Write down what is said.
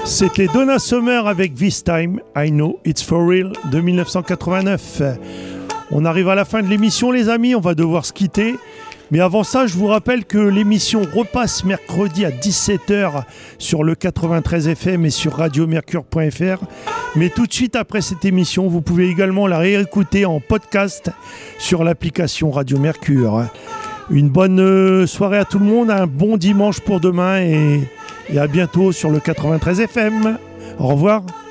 C'était Donna Summer avec This Time, I Know It's For Real de 1989. On arrive à la fin de l'émission les amis, on va devoir se quitter. Mais avant ça, je vous rappelle que l'émission repasse mercredi à 17h sur le 93 FM et sur radiomercure.fr. Mais tout de suite après cette émission, vous pouvez également la réécouter en podcast sur l'application Radio Mercure. Une bonne soirée à tout le monde, un bon dimanche pour demain et à bientôt sur le 93 FM. Au revoir.